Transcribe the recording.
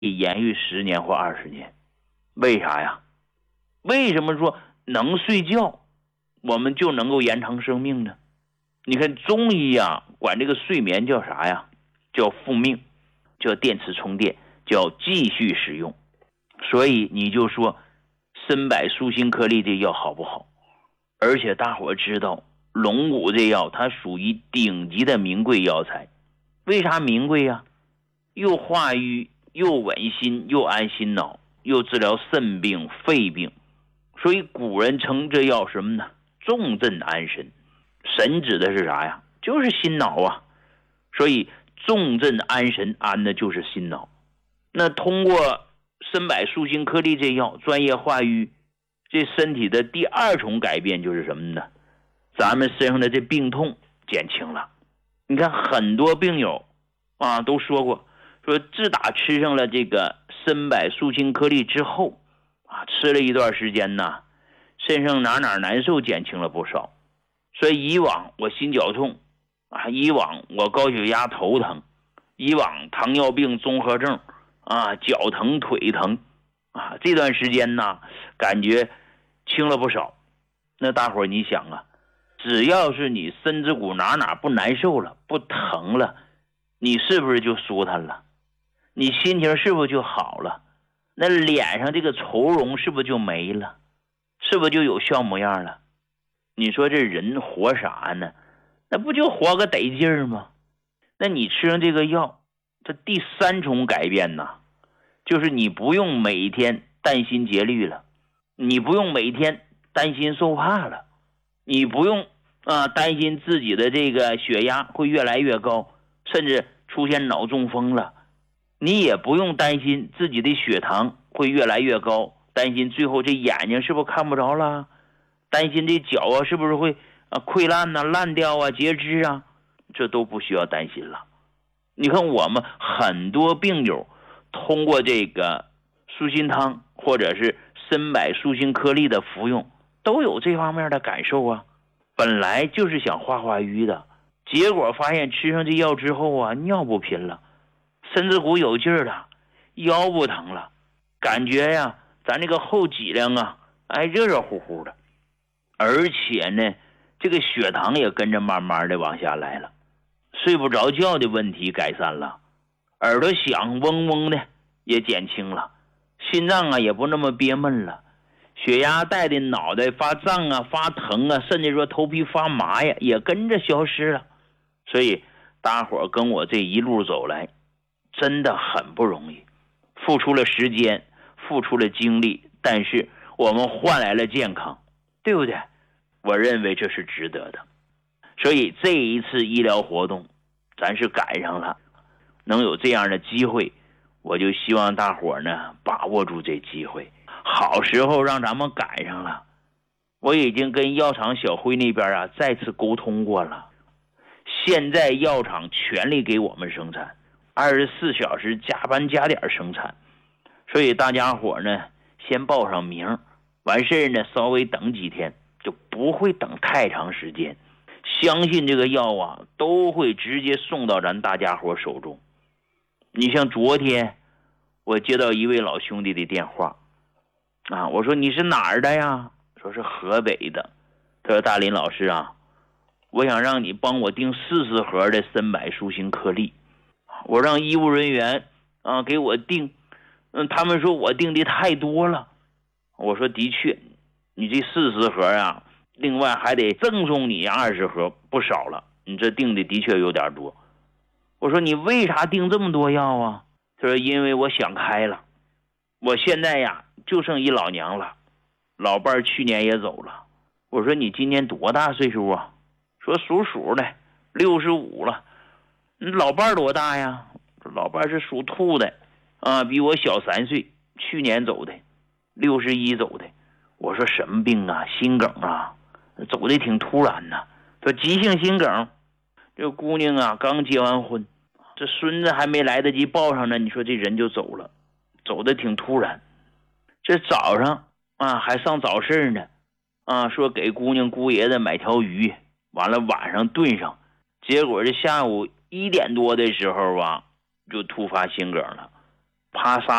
延续10年或20年。为啥呀？为什么说能睡觉我们就能够延长生命呢？你看中医啊，管这个睡眠叫啥呀？叫复命，叫电磁充电，叫继续使用。所以你就说参柏舒心颗粒这药好不好？而且大伙知道龙骨这药它属于顶级的名贵药材。为啥名贵呀？又化瘀，又稳心，又安心脑，又治疗肾病肺病。所以古人称这药什么呢？重镇安神。神指的是啥呀？就是心脑啊。所以重镇安神，安的就是心脑。那通过参柏舒心颗粒这药专业化瘀，这身体的第2重改变就是什么呢？咱们身上的这病痛减轻了。你看很多病友啊都说过，说自打吃上了这个参柏舒心颗粒之后啊，吃了一段时间呢，身上哪难受减轻了不少。所以以往我心绞痛啊，以往我高血压头疼，以往糖尿病综合症啊，脚疼腿疼啊，这段时间呢感觉轻了不少。那大伙你想啊，只要是你身子骨哪不难受了，不疼了，你是不是就舒坦了？你心情是不是就好了？那脸上这个愁容是不是就没了？是不是就有笑模样了？你说这人活啥呢？那不就活个得劲儿吗？那你吃上这个药，这第3重改变呢，就是你不用每天担心节律了，你不用每天担心受怕了，你不用担心自己的这个血压会越来越高，甚至出现脑中风了，你也不用担心自己的血糖会越来越高，担心最后这眼睛是不是看不着了，担心这脚啊是不是会溃烂啊烂掉啊截肢啊，这都不需要担心了。你看我们很多病友通过这个舒心汤或者是参柏舒心颗粒的服用，都有这方面的感受啊。本来就是想化瘀的，结果发现吃上这药之后啊，尿不频了，身子骨有劲儿了，腰不疼了，感觉呀咱这个后脊梁啊热热乎乎的。而且呢这个血糖也跟着慢慢的往下来了，睡不着觉的问题改善了，耳朵响嗡嗡的也减轻了，心脏啊也不那么憋闷了，血压带的脑袋发胀啊发疼啊，甚至说头皮发麻呀也跟着消失了。所以大伙跟我这一路走来真的很不容易，付出了时间，付出了精力，但是我们换来了健康，对不对？我认为这是值得的。所以这一次医疗活动咱是赶上了，能有这样的机会，我就希望大伙呢把握住这机会，好时候让咱们赶上了。我已经跟药厂小辉那边再次沟通过了，现在药厂全力给我们生产，24小时加班加点生产。所以大家伙呢先报上名，完事呢稍微等几天，就不会等太长时间，相信这个药啊都会直接送到咱大家伙手中。你像昨天我接到一位老兄弟的电话啊，我说你是哪儿的呀？说是河北的。他说大林老师啊，我想让你帮我订40盒的参柏舒心颗粒，我让医务人员给我订，他们说我订的太多了。我说的确，你这40盒啊，另外还得赠送你20盒，不少了，你这订的的确有点多。我说你为啥订这么多药啊？他说因为我想开了，我现在呀就剩一老娘了，老伴去年也走了。我说你今年多大岁数啊？说属鼠的，65了。你老伴多大呀？老伴是属兔的比我小3岁，去年走的，61走的。我说什么病啊？心梗啊，走的挺突然呐。说急性心梗，这姑娘啊刚结完婚，这孙子还没来得及抱上呢，你说这人就走了，走的挺突然。这早上还上早市呢说给姑娘姑爷子买条鱼，完了晚上炖上，结果这下午1点多的时候就突发心梗了。 帕沙